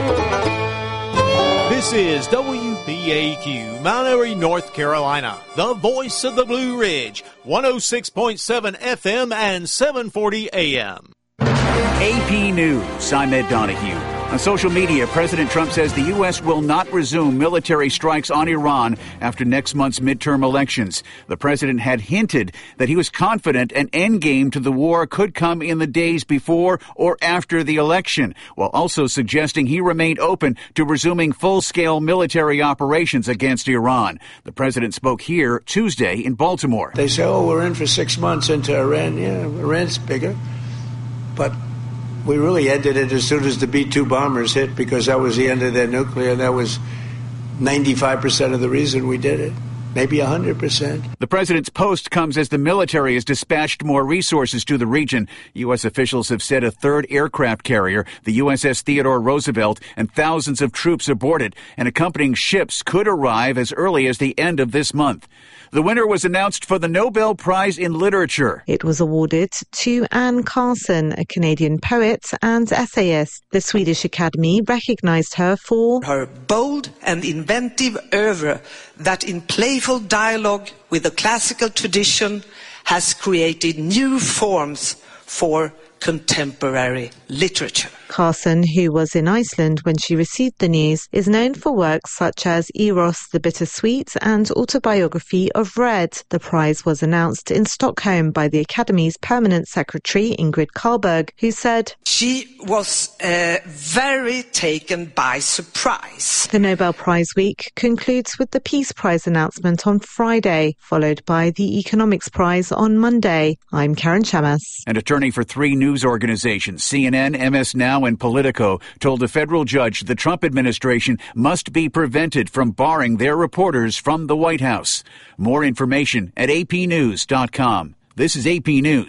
This is WBAQ, Mount Airy, North Carolina, the voice of the Blue Ridge, 106.7 FM and 740 AM. AP News, I'm Ed Donahue. On social media, President Trump says the U.S. will not resume military strikes on Iran after next month's midterm elections. The president had hinted that he was confident an endgame to the war could come in the days before or after the election, while also suggesting he remained open to resuming full-scale military operations against Iran. The president spoke here Tuesday in Baltimore. They say, we're in for 6 months into Iran. Yeah, Iran's bigger. But we really ended it as soon as the B-2 bombers hit, because that was the end of their nuclear. That was 95% of the reason we did it. Maybe 100%. The president's post comes as the military has dispatched more resources to the region. U.S. officials have said a third aircraft carrier, the USS Theodore Roosevelt, and thousands of troops aboard it and accompanying ships could arrive as early as the end of this month. The winner was announced for the Nobel Prize in Literature. It was awarded to Anne Carson, a Canadian poet and essayist. The Swedish Academy recognized her for her bold and inventive oeuvre that in playful dialogue with the classical tradition has created new forms for contemporary literature. Carson, who was in Iceland when she received the news, is known for works such as Eros the Bittersweet and Autobiography of Red. The prize was announced in Stockholm by the Academy's permanent secretary, Ingrid Carlberg, who said, "She was very taken by surprise." The Nobel Prize week concludes with the Peace Prize announcement on Friday, followed by the Economics Prize on Monday. I'm Karen Chamas. An attorney for 3 news organizations, CNN, MS Now, and Politico, told a federal judge the Trump administration must be prevented from barring their reporters from the White House. More information at apnews.com. This is AP News.